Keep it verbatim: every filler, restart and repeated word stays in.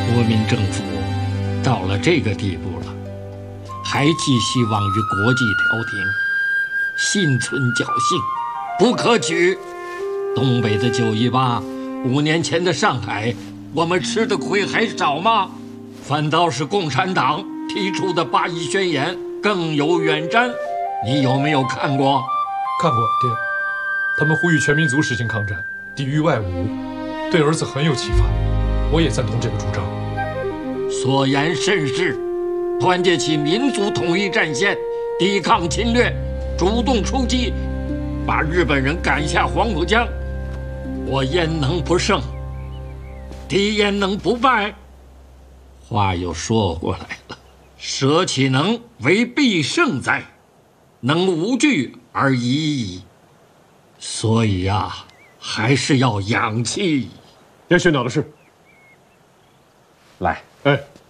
国民政府到了这个地步了，还寄希望于国际调停，心存侥幸，不可取。东北的九一八，五年前的上海，我们吃的亏还少吗？反倒是共产党提出的八一宣言更有远瞻。你有没有看过？ 看过，爹。他们呼吁全民族实行抗战，抵御外侮，对儿子很有启发。我也赞同这个主张。 所言甚是，团结起民族统一战线，抵抗侵略，主动出击，把日本人赶下黄浦江，我焉能不胜？敌焉能不败？话又说过来了，舍岂能为必胜哉？能无惧而已矣。所以啊，还是要养气。 叶训导的事。 来， 哎。